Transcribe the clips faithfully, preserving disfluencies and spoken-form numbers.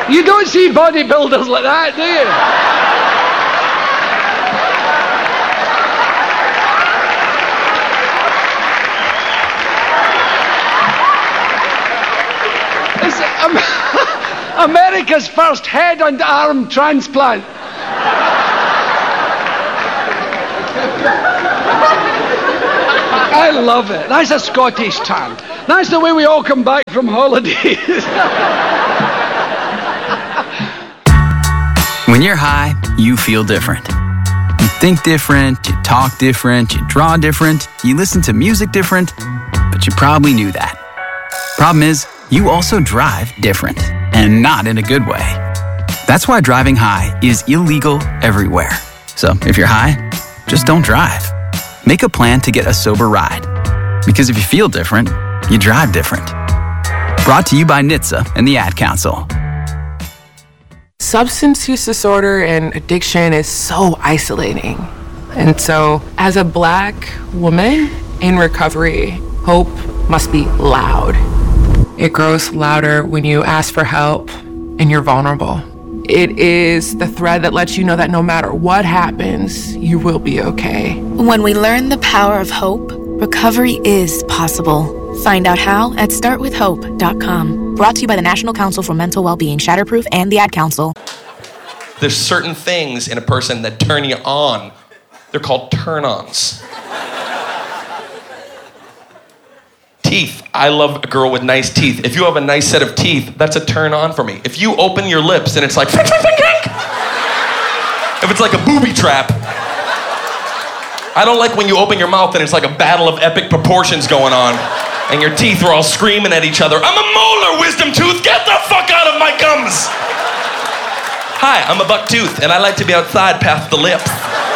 You don't see bodybuilders like that, do you? It's um, America's first head and arm transplant. I love it. That's a Scottish tan. That's the way we all come back from holidays. When you're high, you feel different. You think different, you talk different, you draw different, you listen to music different, but you probably knew that. Problem is, you also drive different, and not in a good way. That's why driving high is illegal everywhere. So if you're high, just don't drive. Make a plan to get a sober ride. Because if you feel different, you drive different. Brought to you by N H T S A and the Ad Council. Substance use disorder and addiction is so isolating. And so, as a Black woman in recovery, hope must be loud. It grows louder when you ask for help and you're vulnerable. It is the thread that lets you know that no matter what happens, you will be okay. When we learn the power of hope, recovery is possible. Find out how at start with hope dot com. Brought to you by the National Council for Mental Wellbeing, Shatterproof, and the Ad Council. There's certain things in a person that turn you on. They're called turn-ons. Teeth. I love a girl with nice teeth. If you have a nice set of teeth, that's a turn-on for me. If you open your lips and it's like... if it's like a booby trap. I don't like when you open your mouth and it's like a battle of epic proportions going on. And your teeth are all screaming at each other. I'm a molar, wisdom tooth. Get the fuck out of my gums. Hi, I'm a buck tooth, and I like to be outside past the lips.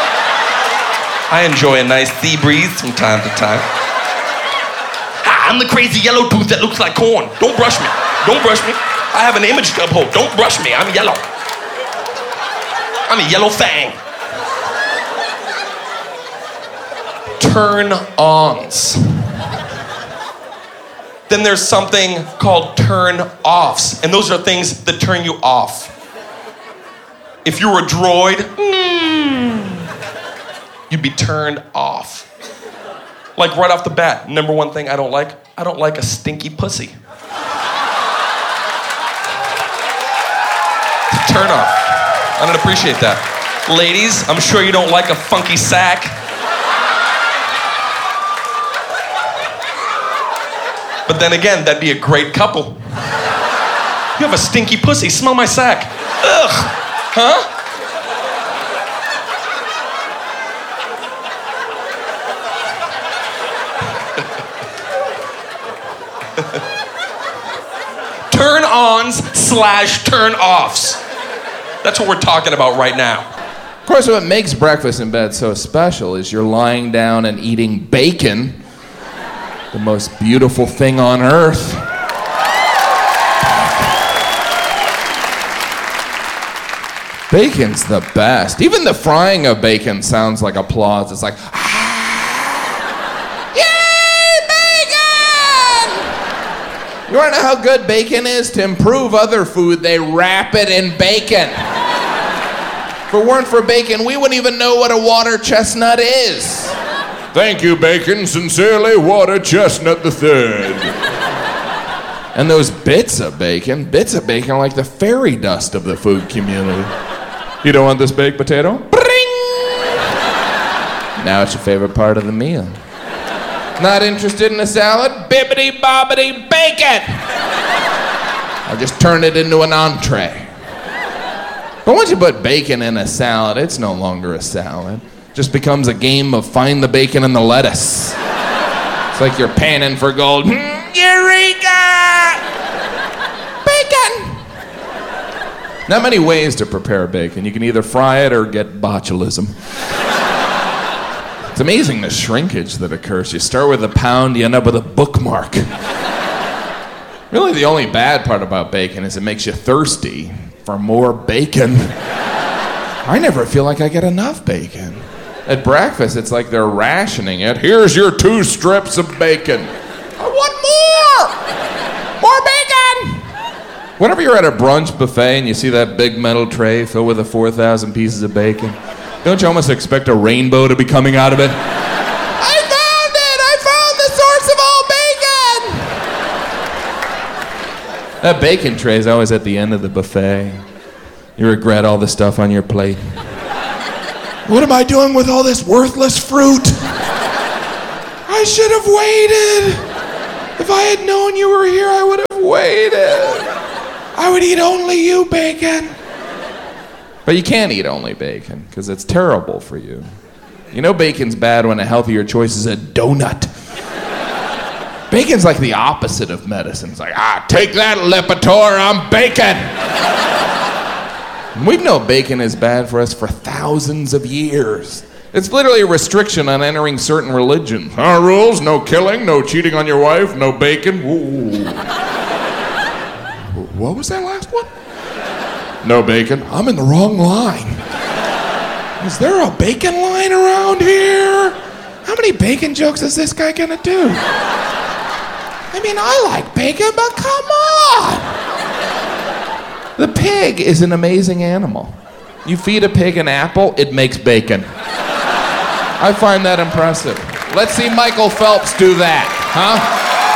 I enjoy a nice sea breeze from time to time. Hi, I'm the crazy yellow tooth that looks like corn. Don't brush me. Don't brush me. I have an image to uphold. Don't brush me. I'm yellow. I'm a yellow fang. Turn-ons. Then there's something called turn-offs, and those are things that turn you off. If you were a droid, mm, you'd be turned off. Like right off the bat, number one thing I don't like, I don't like a stinky pussy. Turn off. I don't appreciate that. Ladies, I'm sure you don't like a funky sack. But then again, that'd be a great couple. You have a stinky pussy, smell my sack. Ugh, huh? Turn-ons slash turn-offs. That's what we're talking about right now. Of course, what makes breakfast in bed so special is you're lying down and eating bacon. The most beautiful thing on earth. Bacon's the best. Even the frying of bacon sounds like applause. It's like, ah! Yay, bacon! You wanna know how good bacon is? To improve other food, they wrap it in bacon. If it weren't for bacon, we wouldn't even know what a water chestnut is. Thank you, bacon. Sincerely, Water Chestnut the Third. And those bits of bacon, bits of bacon are like the fairy dust of the food community. You don't want this baked potato? Bring! Now it's your favorite part of the meal. Not interested in a salad? Bibbidi bobbidi bacon! I'll just turn it into an entree. But once you put bacon in a salad, it's no longer a salad. Just becomes a game of find the bacon and the lettuce. It's like you're panning for gold. Eureka! Bacon! Not many ways to prepare bacon. You can either fry it or get botulism. It's amazing the shrinkage that occurs. You start with a pound, you end up with a bookmark. Really, the only bad part about bacon is it makes you thirsty for more bacon. I never feel like I get enough bacon. At breakfast, it's like they're rationing it. Here's your two strips of bacon. I want more! More bacon! Whenever you're at a brunch buffet and you see that big metal tray filled with the four thousand pieces of bacon, don't you almost expect a rainbow to be coming out of it? I found it! I found the source of all bacon! That bacon tray is always at the end of the buffet. You regret all the stuff on your plate. What am I doing with all this worthless fruit? I should have waited. If I had known you were here, I would have waited. I would eat only you, bacon. But you can't eat only bacon, because it's terrible for you. You know bacon's bad when a healthier choice is a donut. Bacon's like the opposite of medicine. It's like, ah, take that, Lipitor, I'm bacon. We've known bacon is bad for us for thousands of years. It's literally a restriction on entering certain religions. Our rules, no killing, no cheating on your wife, no bacon. Ooh. What was that last one? No bacon. I'm in the wrong line. Is there a bacon line around here? How many bacon jokes is this guy gonna do? I mean, I like bacon, but come on! The pig is an amazing animal. You feed a pig an apple, it makes bacon. I find that impressive. Let's see Michael Phelps do that, huh?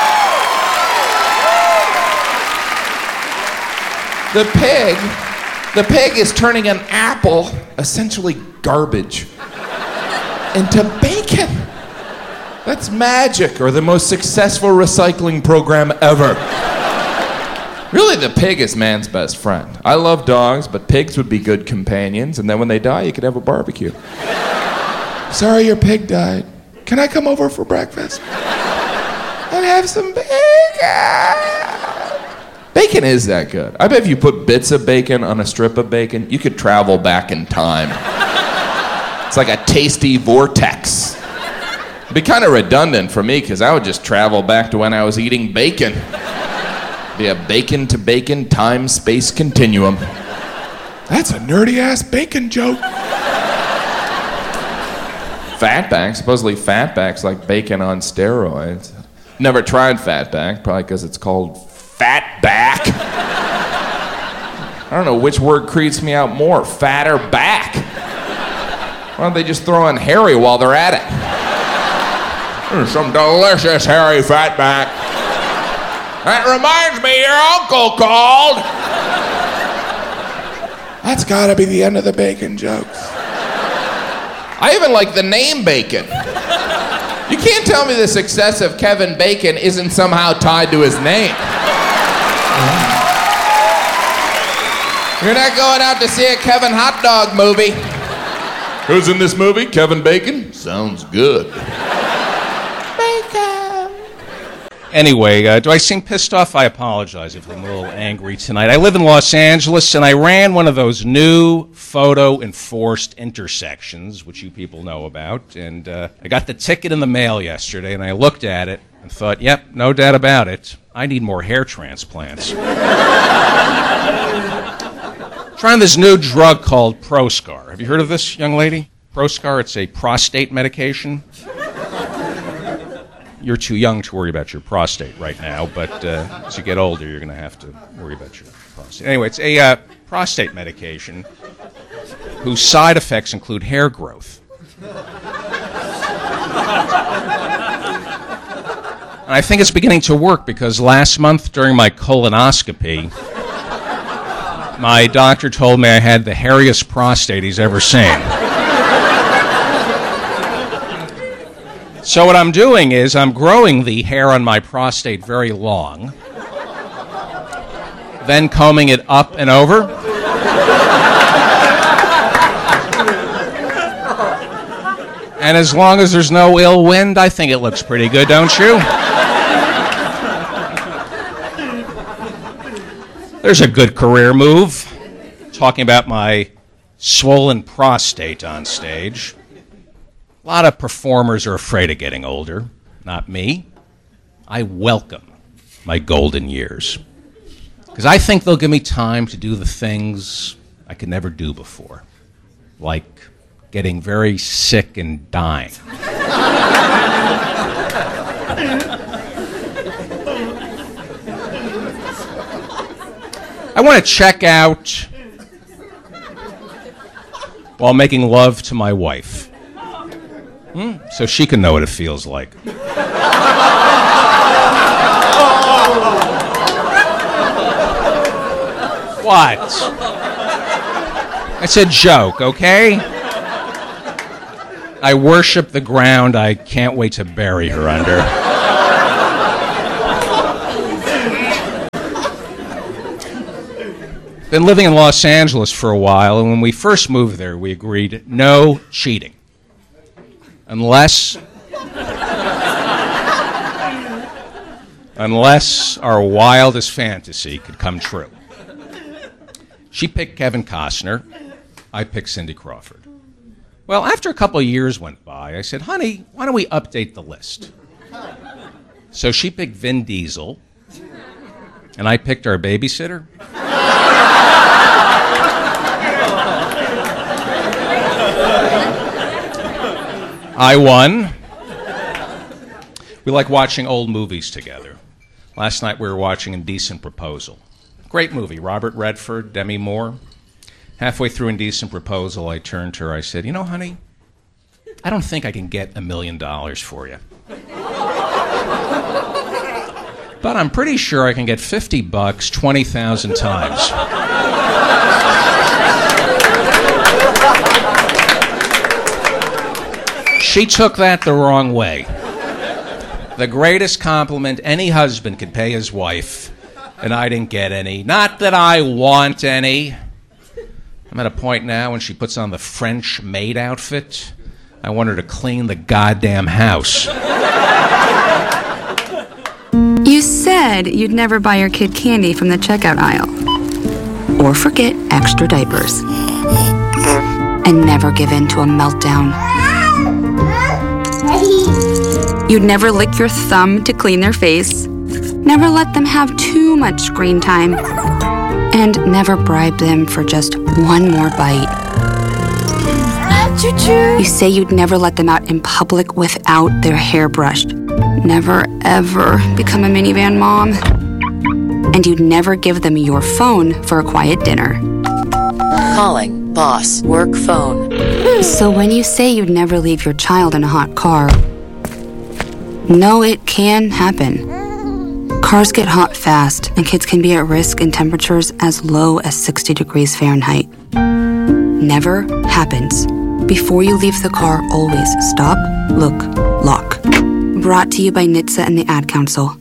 The pig, the pig is turning an apple, essentially garbage, into bacon. That's magic, or the most successful recycling program ever. Really, the pig is man's best friend. I love dogs, but pigs would be good companions, and then when they die, you could have a barbecue. Sorry your pig died. Can I come over for breakfast? And have some bacon. Bacon is that good. I bet if you put bits of bacon on a strip of bacon, you could travel back in time. It's like a tasty vortex. It'd be kind of redundant for me, because I would just travel back to when I was eating bacon. Be a bacon to bacon time space continuum. That's a nerdy ass bacon joke. Fatback, supposedly fatback's like bacon on steroids. Never tried fatback, probably because it's called fatback. I don't know which word creeps me out more, fat or back. Why don't they just throw in hairy while they're at it? There's some delicious hairy fatback. That reminds me, your uncle called. That's gotta be the end of the bacon jokes. I even like the name Bacon. You can't tell me the success of Kevin Bacon isn't somehow tied to his name. You're not going out to see a Kevin Hot Dog movie. Who's in this movie? Kevin Bacon? Sounds good. Anyway, uh, do I seem pissed off? I apologize if I'm a little angry tonight. I live in Los Angeles, and I ran one of those new photo-enforced intersections, which you people know about, and uh, I got the ticket in the mail yesterday, and I looked at it and thought, yep, no doubt about it, I need more hair transplants. Trying this new drug called Proscar. Have you heard of this, young lady? Proscar, it's a prostate medication. You're too young to worry about your prostate right now, but uh, as you get older, you're going to have to worry about your prostate. Anyway, it's a uh, prostate medication whose side effects include hair growth. And I think it's beginning to work, because last month during my colonoscopy, my doctor told me I had the hairiest prostate he's ever seen. So what I'm doing is I'm growing the hair on my prostate very long, then combing it up and over. And as long as there's no ill wind, I think it looks pretty good, don't you? There's a good career move, talking about my swollen prostate on stage. A lot of performers are afraid of getting older. Not me. I welcome my golden years, because I think they'll give me time to do the things I could never do before, like getting very sick and dying. I want to check out while making love to my wife. Hmm? So she can know what it feels like. What? It's a joke, okay? I worship the ground I can't wait to bury her under. Been living in Los Angeles for a while, and when we first moved there, we agreed no cheating. Unless... unless our wildest fantasy could come true. She picked Kevin Costner. I picked Cindy Crawford. Well, after a couple of years went by, I said, honey, why don't we update the list? So she picked Vin Diesel, and I picked our babysitter. I won. We like watching old movies together. Last night we were watching Indecent Proposal. Great movie. Robert Redford, Demi Moore. Halfway through Indecent Proposal, I turned to her. I said, you know, honey, I don't think I can get a million dollars for you. But I'm pretty sure I can get fifty bucks twenty thousand times. She took that the wrong way. The greatest compliment any husband could pay his wife, and I didn't get any. Not that I want any. I'm at a point now when she puts on the French maid outfit, I want her to clean the goddamn house. You said you'd never buy your kid candy from the checkout aisle. Or forget extra diapers. And never give in to a meltdown. You'd never lick your thumb to clean their face. Never let them have too much screen time. And never bribe them for just one more bite. You say you'd never let them out in public without their hair brushed. Never, ever become a minivan mom. And you'd never give them your phone for a quiet dinner. Calling boss work phone. So when you say you'd never leave your child in a hot car, no, it can happen. Cars get hot fast, and kids can be at risk in temperatures as low as sixty degrees Fahrenheit. Never happens. Before you leave the car, always stop, look, lock. Brought to you by N H T S A and the Ad Council.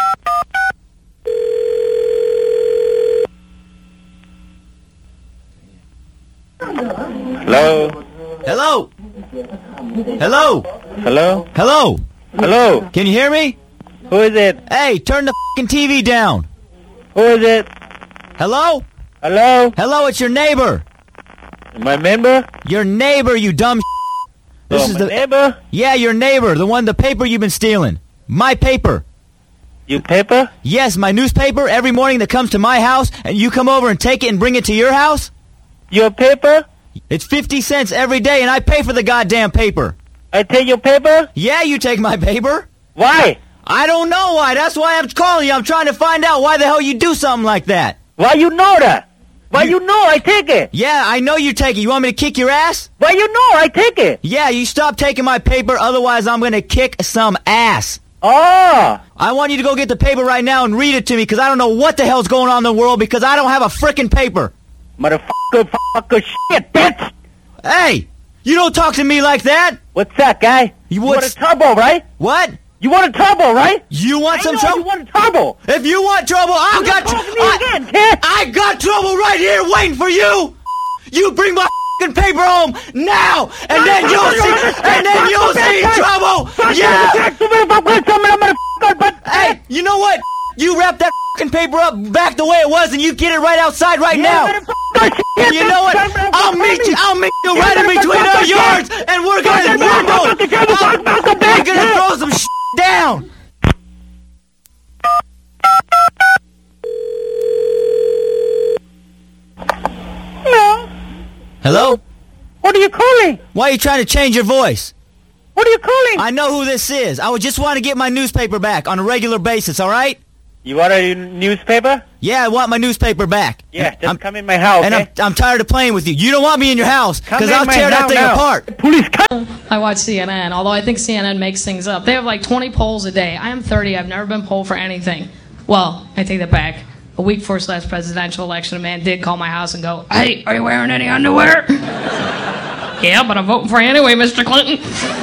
Hello? Hello? Hello? Hello? Hello? Hello? Can you hear me? Who is it? Hey, turn the f***ing T V down. Who is it? Hello? Hello? Hello, it's your neighbor. My member? Your neighbor, you dumb s***. This oh, is my the neighbor? Yeah, your neighbor, the one, the paper you've been stealing. My paper. You paper? Yes, my newspaper every morning that comes to my house, and you come over and take it and bring it to your house? Your paper? It's fifty cents every day, and I pay for the goddamn paper. I take your paper? Yeah, you take my paper. Why? I don't know why. That's why I'm calling you. I'm trying to find out why the hell you do something like that. Why you know that? Why you, you know I take it? Yeah, I know you take it. You want me to kick your ass? Why you know I take it? Yeah, you stop taking my paper, otherwise I'm going to kick some ass. Oh! I want you to go get the paper right now and read it to me, because I don't know what the hell's going on in the world, because I don't have a frickin' paper. Motherfucker, fucker, shit, bitch! Hey! You don't talk to me like that! What's that, guy? You, you want a turbo, right? What? You want a turbo, right? You want I some know trouble? You want a turbo. If you want trouble, I've got trouble. I, again, kid. I got trouble right here waiting for you. You bring my f***ing paper home now, and then you'll see, and then you'll see trouble. Yeah. Hey, you know what? You wrap that f***ing paper up back the way it was, and you get it right outside right now. And you know what? I'll meet you. I'll meet you right in between our yards, and we're gonna window. We're gonna throw some shit down. Hello. Hello? What are you calling? Why are you trying to change your voice? What are you calling? I know who this is. I would just want to get my newspaper back on a regular basis, all right? You want a newspaper? Yeah, I want my newspaper back. Yeah, just I'm, come in my house, And okay? I'm, I'm tired of playing with you. You don't want me in your house, Come because in I'll my tear that house thing now. apart. Police, come. I watch C N N, although I think C N N makes things up. They have like twenty polls a day. I am thirty. I've never been polled for anything. Well, I take that back. A week before last presidential election, a man did call my house and go, "Hey, are you wearing any underwear?" "Yeah, but I'm voting for you anyway, Mister Clinton."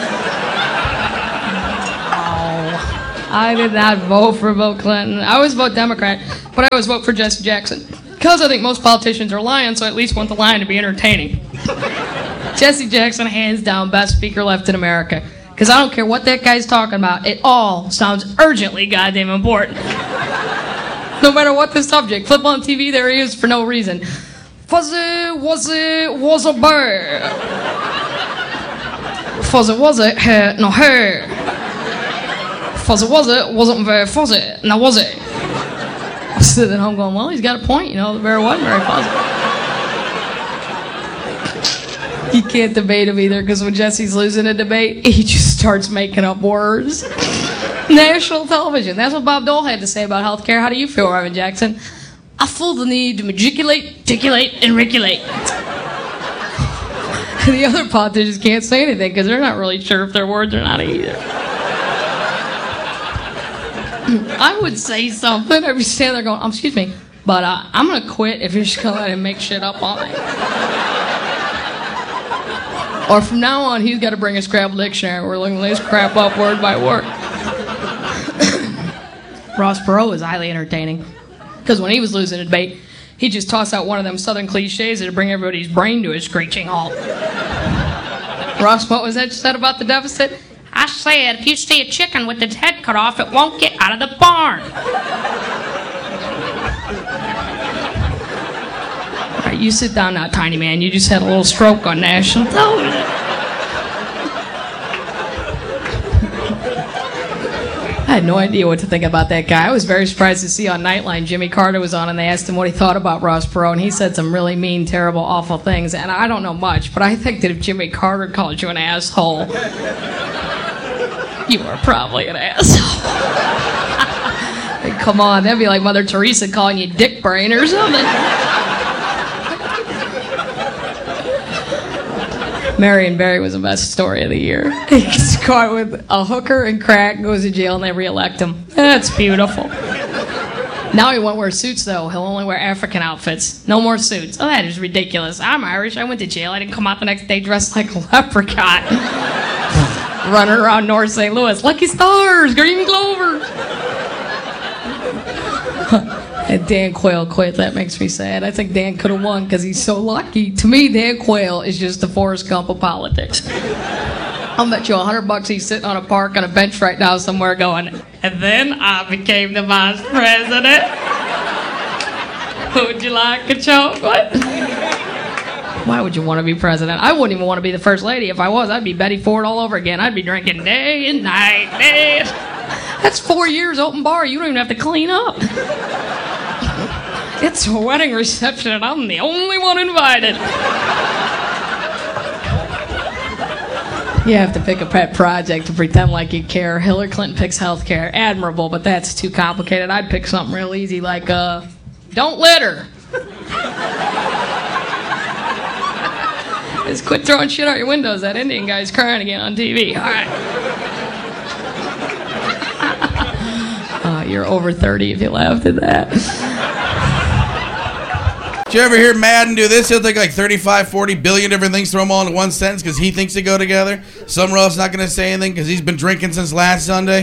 I did not vote for Bill Clinton. I always vote Democrat, but I always vote for Jesse Jackson. Because I think most politicians are lying, so I at least want the lying to be entertaining. Jesse Jackson, hands down, best speaker left in America. Because I don't care what that guy's talking about, it all sounds urgently goddamn important. No matter what the subject. Flip on T V, there he is for no reason. Fuzzy, was it, was a bear. Fuzzy, was it, hair, no hair. Fuzzy, was it, wasn't very fuzzy, now was it? I'm sitting at home going, well, he's got a point, you know, the bear wasn't very fuzzy. You can't debate him either, because when Jesse's losing a debate, he just starts making up words. National television. That's what Bob Dole had to say about health care. How do you feel, Reverend Jackson? I feel the need to matriculate, articulate, and regulate. The other politicians can't say anything because they're not really sure if their words are not either. I would say something. I'd be standing there going, oh, excuse me, but uh, I'm going to quit if you're just going to let him make shit up on me. Or from now on, he's got to bring a Scrabble dictionary. We're looking this crap up word by word. Ross Perot was highly entertaining. Because when he was losing a debate, he'd just toss out one of them southern cliches that'd bring everybody's brain to a screeching halt. Ross, what was that you said about the deficit? I said, if you see a chicken with its head cut off, it won't get out of the barn. All right, you sit down now, tiny man. You just had a little stroke on national television. I had no idea what to think about that guy. I was very surprised to see on Nightline Jimmy Carter was on and they asked him what he thought about Ross Perot, and he said some really mean, terrible, awful things. And I don't know much, but I think that if Jimmy Carter called you an asshole, you are probably an asshole. Hey, come on, that'd be like Mother Teresa calling you dick brain or something. Marion Barry was the best story of the year. He gets caught with a hooker and crack, goes to jail, and they re-elect him. That's beautiful. Now he won't wear suits, though. He'll only wear African outfits. No more suits. Oh, that is ridiculous. I'm Irish. I went to jail. I didn't come out the next day dressed like a leprechaun. Running around North Saint Louis. Lucky stars, green clovers. And Dan Quayle quit. That makes me sad. I think Dan could have won because he's so lucky. To me, Dan Quayle is just the Forrest Gump of politics. I'll bet you a hundred bucks he's sitting on a park on a bench right now somewhere going, and then I became the vice president. Would you like a chocolate? Why would you want to be president? I wouldn't even want to be the first lady. If I was, I'd be Betty Ford all over again. I'd be drinking day and night. Day. That's four years open bar. You don't even have to clean up. It's a wedding reception and I'm the only one invited. You have to pick a pet project to pretend like you care. Hillary Clinton picks healthcare. Admirable, but that's too complicated. I'd pick something real easy like, uh, don't litter. Just quit throwing shit out your windows. That Indian guy's crying again on T V. All right. uh, you're over thirty if you laughed at that. Did you ever hear Madden do this? He'll take like thirty-five, forty billion different things, throw them all into one sentence because he thinks they go together. Summerall's not going to say anything because he's been drinking since last Sunday.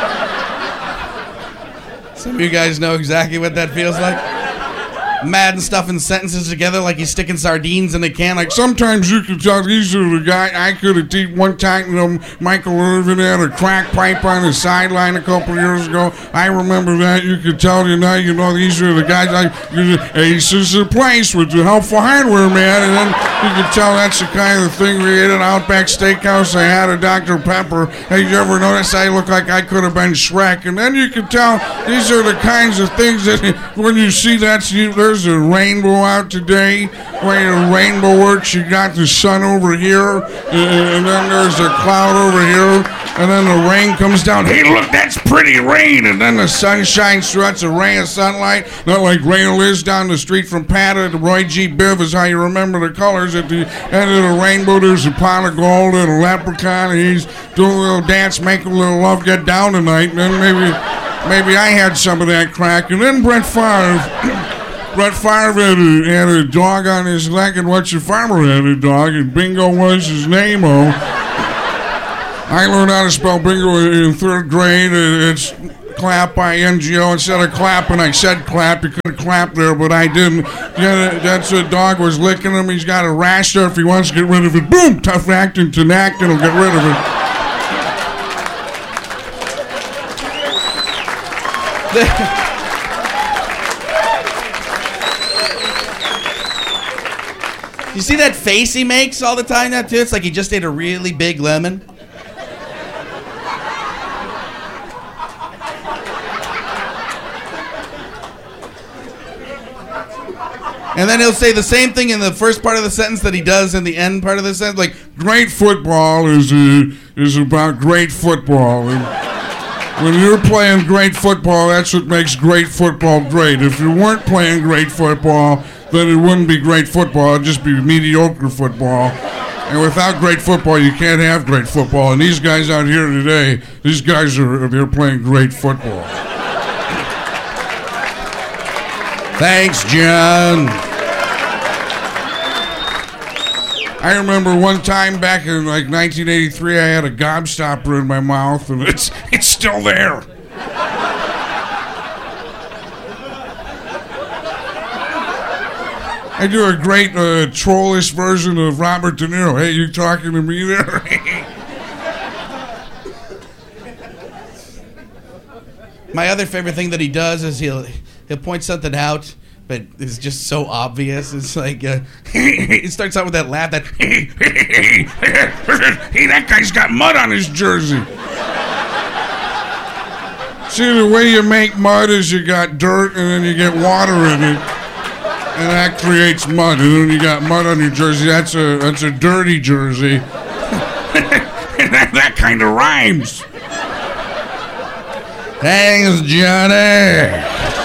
Some of you guys know exactly what that feels like. Madden stuffing sentences together like he's sticking sardines in a can. Like, sometimes you can tell these are the guy I could have teach one time, you know, Michael Irvin had a crack pipe on his sideline a couple years ago. I remember that. You could tell, you know, you know, these are the guys I, Ace is the place with the helpful hardware, man. And then you could tell that's the kind of thing we ate at Outback Steakhouse. I had a Doctor Pepper. Hey, you ever notice I look like I could have been Shrek? And then you could tell these are the kinds of things that when you see that, you, there's a rainbow out today. When a rainbow works, you got the sun over here, and then there's a cloud over here, And then the rain comes down. Hey, look, that's pretty rain. And then the sun shines through. It's a ray of sunlight. Not like Ray Liz down the street from Pata to Roy G. Biv is how you remember the colors. At the end of the rainbow, there's a pot of gold and a leprechaun. And he's doing a little dance, making a little love, get down tonight. And then maybe, maybe I had some of that crack. And then Brett Favre, Brett Favre had a, had a dog on his leg, and What's Your Farmer had a dog, and Bingo was his name-o. I learned how to spell bingo in third grade. It's clap, I N G O. Instead of clapping, I said clap. You could have clapped there, but I didn't. Yeah, that's the dog was licking him. He's got a rash there. If he wants to get rid of it, boom, tough acting, Tinactin will get rid of it. You see that face he makes all the time, that too? It's like he just ate a really big lemon. And then he'll say the same thing in the first part of the sentence that he does in the end part of the sentence. Like, great football is uh, is about great football. And when you're playing great football, that's what makes great football great. If you weren't playing great football, then it wouldn't be great football. It'd just be mediocre football. And without great football, you can't have great football. And these guys out here today, these guys are they're playing great football. Thanks, John. I remember one time back in like nineteen eighty-three, I had a gobstopper in my mouth, and it's it's still there. I do a great uh, trollish version of Robert De Niro. Hey, you talking to me there? My other favorite thing that he does is he'll he'll point something out, but it's just so obvious. It's like uh, he starts out with that laugh. That hey, hey, hey, that guy's got mud on his jersey. See, the way you make mud is you got dirt and then you get water in it, and that creates mud. And then you got mud on your jersey. That's a that's a dirty jersey. that, that kind of rhymes. Thanks, Johnny.